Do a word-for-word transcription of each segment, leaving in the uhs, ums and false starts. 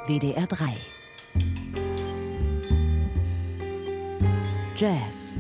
W D R drei. Jazz.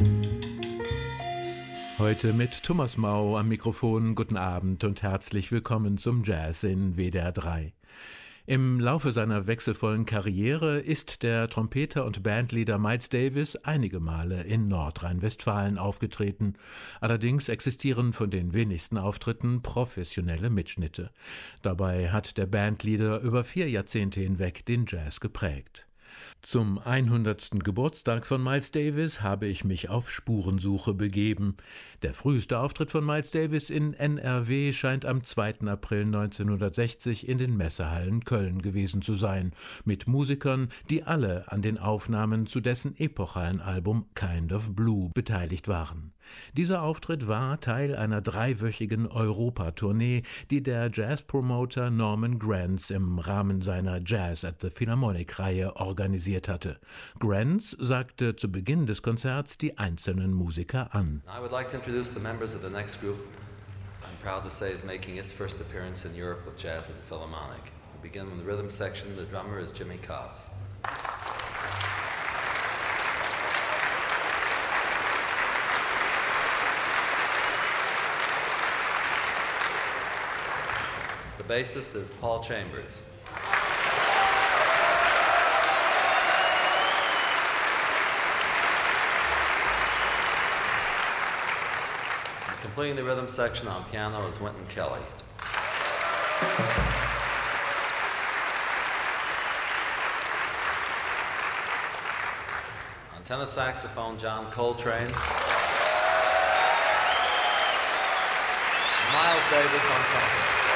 Heute mit Thomas Mau am Mikrofon. Guten Abend und herzlich willkommen zum Jazz in W D R drei. Im Laufe seiner wechselvollen Karriere ist der Trompeter und Bandleader Miles Davis einige Male in Nordrhein-Westfalen aufgetreten. Allerdings existieren von den wenigsten Auftritten professionelle Mitschnitte. Dabei hat der Bandleader über vier Jahrzehnte hinweg den Jazz geprägt. Zum hundertsten Geburtstag von Miles Davis habe ich mich auf Spurensuche begeben. Der früheste Auftritt von Miles Davis in N R W scheint am zweiten April neunzehnhundertsechzig in den Messehallen Köln gewesen zu sein, mit Musikern, die alle an den Aufnahmen zu dessen epochalen Album Kind of Blue beteiligt waren. Dieser Auftritt war Teil einer dreiwöchigen Europa-Tournee, die der Jazz-Promoter Norman Granz im Rahmen seiner Jazz at the Philharmonic-Reihe organisiert hatte. Granz sagte zu Beginn des Konzerts die einzelnen Musiker an. I would like to introduce the members of the next group. I'm proud to say is making its first appearance in Europe with Jazz at the Philharmonic. We begin with the rhythm section. The drummer is Jimmy Cobbs. The bassist is Paul Chambers. And completing the rhythm section on piano is Wynton Kelly. On tenor saxophone, John Coltrane. And Miles Davis on trumpet.